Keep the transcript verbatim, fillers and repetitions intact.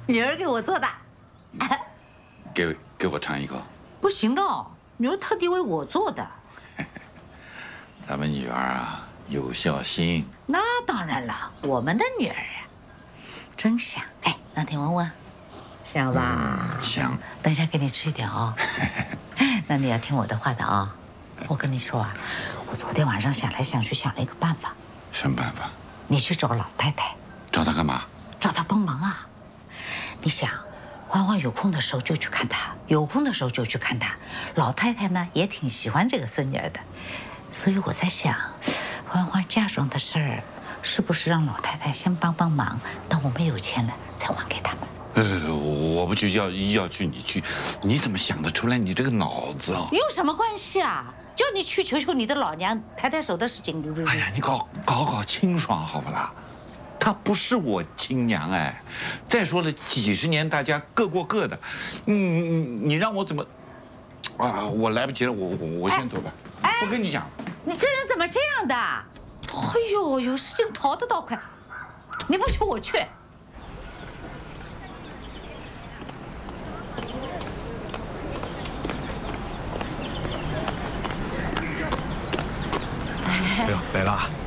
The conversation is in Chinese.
女儿给我做的。 给给我尝一口。 不行的，女儿特地为我做的。 咱们女儿啊，有孝心。 那当然了，我们的女儿啊，真香。哎，让听闻闻，香吧？ 嗯、香。 等一下给你吃一点哦。那你要听我的话的啊。我跟你说啊，我昨天晚上想来想去，想了一个办法。 什么办法？ 你去找老太太。 找她干嘛？ 找她帮忙啊。你想，欢欢有空的时候就去看她，有空的时候就去看她。老太太呢也挺喜欢这个孙女儿的，所以我在想，欢欢嫁妆的事儿，是不是让老太太先帮帮忙，等我们有钱了再还给他们？ 呃，我不去，要要去你去，你怎么想得出来？你这个脑子啊， 有什么关系啊？叫你去求求你的老娘，抬抬手的事情。 哎呀，你搞搞搞清爽好不啦？她不是我亲娘哎。再说了，几十年大家各过各的，你你你让我怎么？啊，我来不及了，我我我先走吧。哎，我跟你讲， 你这人怎么这样的？哎呦，有事情逃得倒快，你不去我去。 哎呦，来了！